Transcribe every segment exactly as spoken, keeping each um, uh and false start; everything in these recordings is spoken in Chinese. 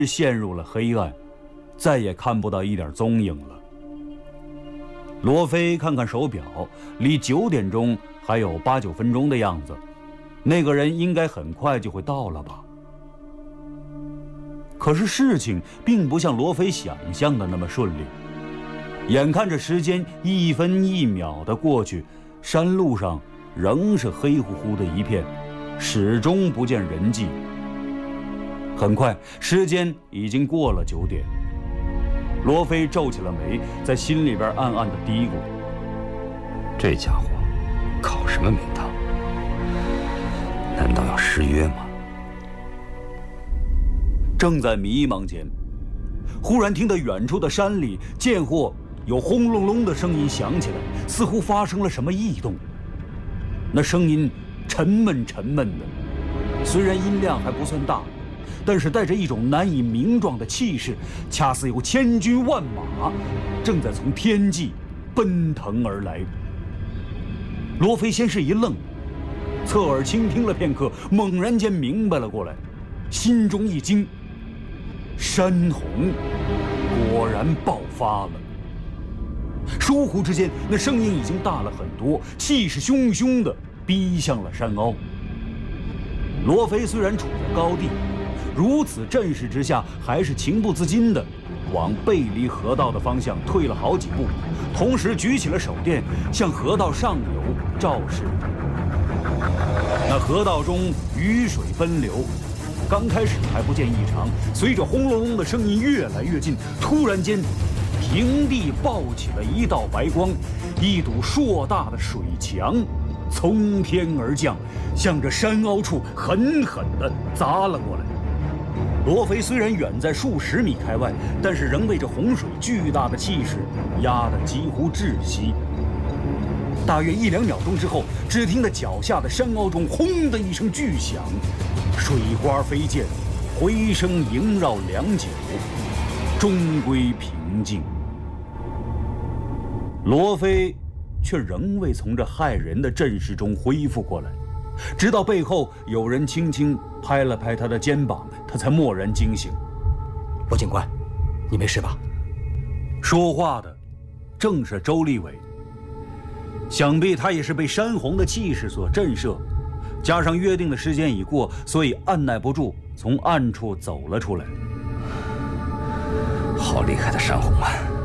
陷入了黑暗，再也看不到一点踪影了。罗非看看手表，离九点钟还有八九分钟的样子，那个人应该很快就会到了吧。可是事情并不像罗非想象的那么顺利，眼看着时间一分一秒的过去，山路上仍是黑乎乎的一片，始终不见人迹。很快，时间已经过了九点。罗非皱起了眉，在心里边暗暗的嘀咕： 这家伙搞什么名堂？难道要失约吗？ 正在迷茫间，忽然听得远处的山里见或有轰隆隆的声音响起来，似乎发生了什么异动。那声音沉闷沉闷的，虽然音量还不算大，但是带着一种难以名状的气势，恰似有千军万马正在从天际奔腾而来。罗非先是一愣，侧耳倾听了片刻，猛然间明白了过来，心中一惊，山洪果然爆发了。疏忽之间，那声音已经大了很多，气势汹汹地逼向了山凹。罗非虽然处在高地，如此阵势之下，还是情不自禁地往背离河道的方向退了好几步，同时举起了手电，向河道上游照视。那河道中雨水奔流，刚开始还不见异常，随着轰隆隆的声音越来越近，突然间，平地爆起了一道白光，一堵硕大的水墙从天而降，向着山凹处狠狠地砸了过来。罗非虽然远在数十米开外，但是仍被这洪水巨大的气势压得几乎窒息。大约一两秒钟之后，只听得脚下的山凹中轰的一声巨响，水花飞溅，回声萦绕良久，终归平静。罗非却仍未从这骇人的阵势中恢复过来，直到背后有人轻轻拍了拍他的肩膀，他才蓦然惊醒。 罗警官，你没事吧？ 说话的正是周立伟。想必他也是被山洪的气势所震慑，加上约定的时间已过，所以按耐不住从暗处走了出来。 好厉害的山洪啊！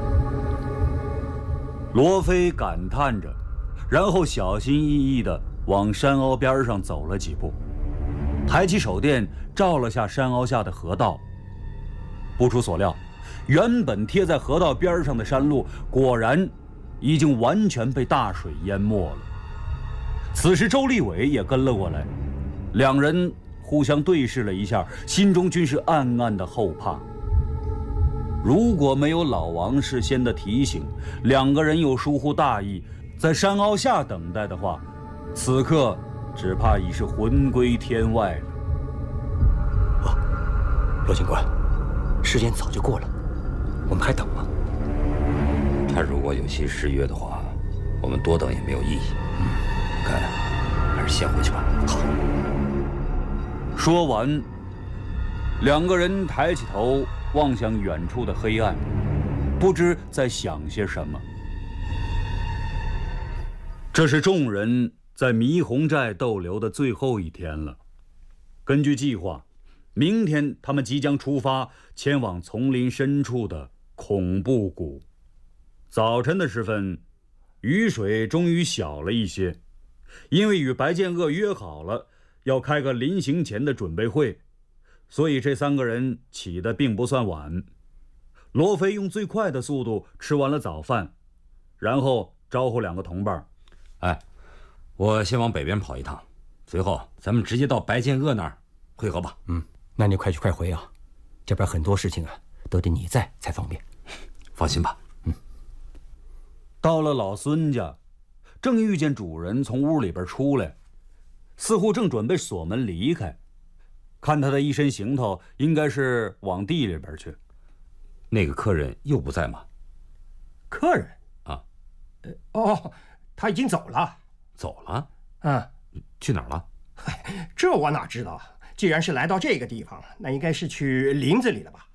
罗非感叹着，然后小心翼翼地往山凹边上走了几步，抬起手电照了下山凹下的河道。不出所料，原本贴在河道边上的山路果然已经完全被大水淹没了。此时周立伟也跟了过来，两人互相对视了一下，心中均是暗暗的后怕。如果没有老王事先的提醒，两个人又疏忽大意，在山凹下等待的话，此刻只怕已是魂归天外了。 哦，罗警官，时间早就过了，我们还等吗？ 他如果有心失约的话，我们多等也没有意义。嗯，看，还是先回去吧。 好。 说完，两个人抬起头望向远处的黑暗，不知在想些什么。这是众人在迷洪寨逗留的最后一天了。根据计划，明天他们即将出发，前往丛林深处的恐怖谷。早晨的时分，雨水终于小了一些，因为与白剑鳄约好了要开个临行前的准备会，所以这三个人起得并不算晚。罗非用最快的速度吃完了早饭，然后招呼两个同伴： 哎，我先往北边跑一趟，随后咱们直接到白剑鳄那儿会合吧。 嗯，那你快去快回啊，这边很多事情啊都得你在才方便。 放心吧。 嗯。 到了老孙家，正遇见主人从屋里边出来，似乎正准备锁门离开。看他的一身行头，应该是往地里边去。 那个客人又不在吗？ 客人啊？ 呃，哦，他已经走了。 走了？ 嗯。 去哪儿了？ 这我哪知道？ 既然是来到这个地方，那应该是去林子里了吧？